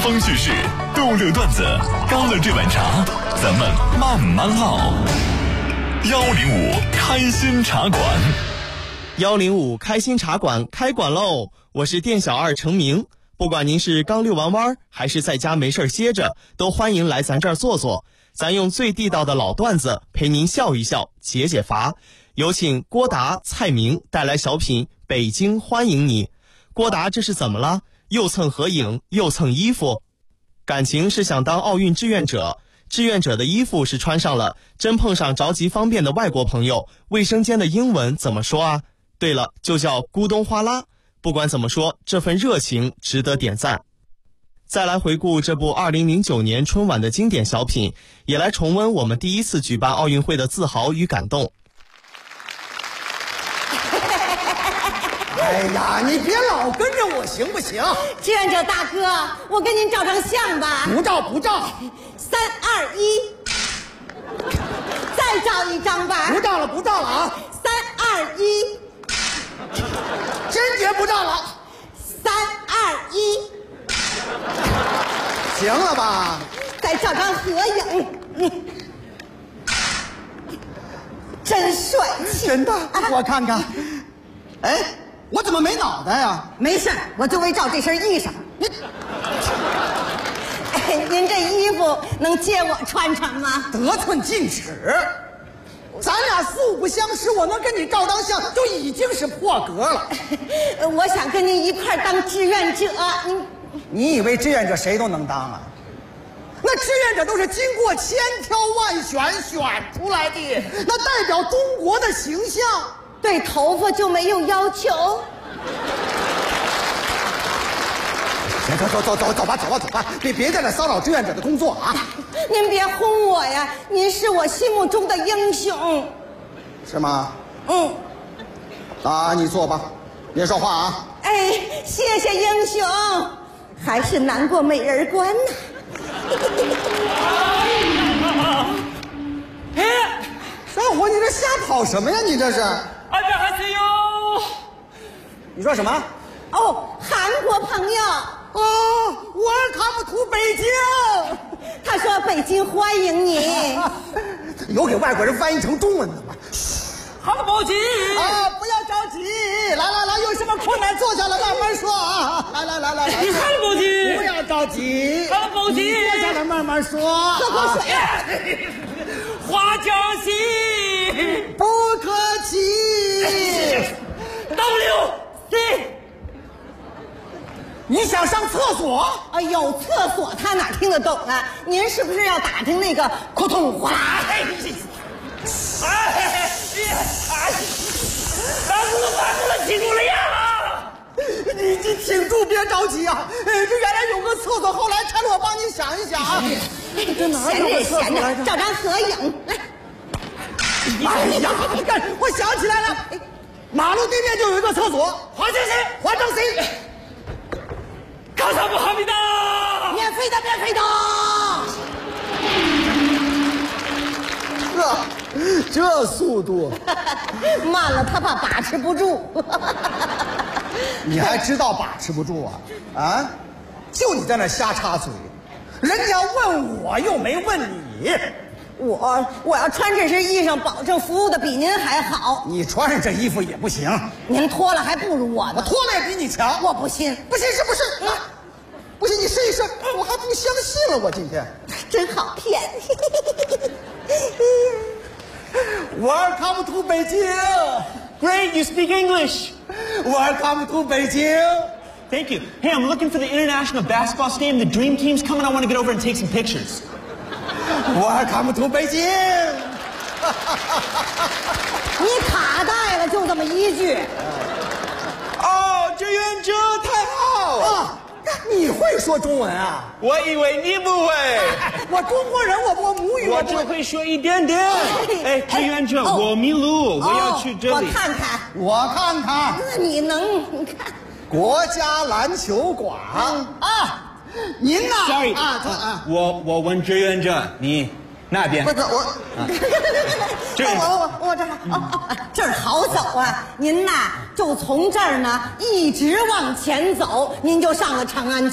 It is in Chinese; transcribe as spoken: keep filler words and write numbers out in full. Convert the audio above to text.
风趣事，逗乐段子，高乐这碗茶，咱们慢慢唠。幺零五开心茶馆， 幺零五开心茶馆开馆喽！我是店小二程明。不管您是刚遛完弯，还是在家没事歇着，都欢迎来咱这儿坐坐。咱用最地道的老段子陪您笑一笑，解解乏。有请郭达、蔡明带来小品《北京欢迎你》。郭达这是怎么了？又蹭合影，又蹭衣服。感情是想当奥运志愿者，志愿者的衣服是穿上了，真碰上着急方便的外国朋友，卫生间的英文怎么说啊？对了，就叫咕咚哗啦。不管怎么说，这份热情值得点赞。再来回顾这部二零零九年春晚的经典小品，也来重温我们第一次举办奥运会的自豪与感动。 哎呀，你别老跟着我行不行？ 志愿者大哥，我跟您照张相吧。 不照不照。 三二一，再照一张吧。 不照了不照了啊！ 三二一， 真绝不照了。 三二一， 行了吧？ 再照张合影。嗯，真帅气。 真的，我看看。哎，我怎么没脑袋呀？ 没事，我就为照这身衣裳。哎，您这衣服能借我穿穿吗？ 得寸进尺，咱俩素不相识，我能跟你照张相就已经是破格了。 我想跟您一块当志愿者。您你以为志愿者谁都能当啊？那志愿者都是经过千挑万选选出来的，那代表中国的形象。 对头发就没有要求。 行，走走走走走吧，走吧走吧，别别在这骚扰志愿者的工作啊！ 您别轰我呀，您是我心目中的英雄。 是吗？ 嗯。 啊，你坐吧，别说话啊。 哎，谢谢英雄，还是难过美人关呢。 哎，小伙，你这瞎跑什么呀？你这是？ 啊，这还是有。 你说什么？ 哦，韩国朋友。 哦 ，Welcome to 北京。 他说北京欢迎你。 有给外国人翻译成中文的吗？ 好不急啊，不要着急，来来来，有什么困难坐下来慢慢说啊！来来来来来， 你还不急？ 不要着急， 还不急？ 坐下来慢慢说。 喝口水。 花椒戏， 不客气。 W C。 你想上厕所？ 哎呦，厕所他哪听得懂啊？您是不是要打听那个扑通哗啦？ 哎呀！哎，大姑把这个挺住了呀！ 你你挺住，别着急啊！哎，这原来有个厕所，后来拆了，我帮你想一想啊。这哪有个厕所来着？ 照张合影来。 哎呀，你看，我想起来了，马路对面就有一个厕所。 华先生， 华正 C。 卡萨布哈密达， 免费的，免费的。 这这速度慢了他怕把持不住。 你还知道把持不住啊？啊，就你在那瞎插嘴，人家问我又没问你。 我我要穿这身衣裳，保证服务的比您还好。 你穿上这衣服也不行， 您脱了还不如我呢。 我脱了也比你强。 我不信， 不信是不是？嗯，不信你试一试，我还不相信了。我今天真好骗。 Welcome to 北京。 Great, you speak English. Welcome to 北京。 Thank you. Hey, I'm looking for the International Basketball Stadium. The Dream Team's coming. I want to get over and take some pictures. Welcome to 北京。 你卡带了，就这么一句。 哦，志愿者太好啊！你会说中文啊？ 我以为你不会。 我中国人，我我母语我只会说一点点。哎，志愿者，我迷路，我要去这里。 我看看， 我看看。 那你能？你看， 国家篮球馆啊，您呐 ？Sorry 啊啊， 我我问志愿者，你那边？ 不是我， 这我我我这儿哦，这儿好走啊！您呐，就从这儿呢一直往前走，您就上了长安。